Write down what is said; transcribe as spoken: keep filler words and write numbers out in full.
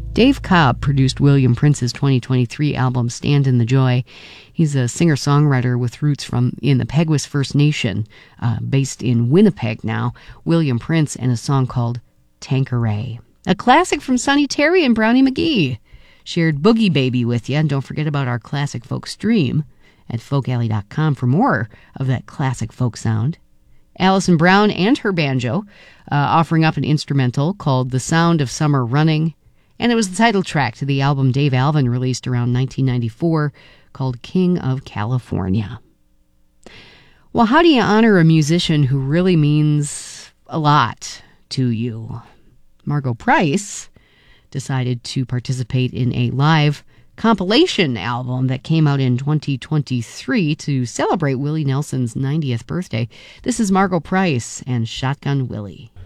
Dave Cobb produced William Prince's twenty twenty-three album Stand in the Joy. He's a singer-songwriter with roots from in the Peguis First Nation, uh, based in Winnipeg now. William Prince and a song called Tanqueray. A classic from Sonny Terry and Brownie McGee. Shared Boogie Baby with you, and don't forget about our classic folk stream at folk alley dot com for more of that classic folk sound. Alison Brown and her banjo uh, offering up an instrumental called The Sound of Summer Running. And it was the title track to the album Dave Alvin released around nineteen ninety-four called King of California. Well, how do you honor a musician who really means a lot to you? Margo Price decided to participate in a live compilation album that came out in twenty twenty-three to celebrate Willie Nelson's ninetieth birthday. This is Margo Price and Shotgun Willie.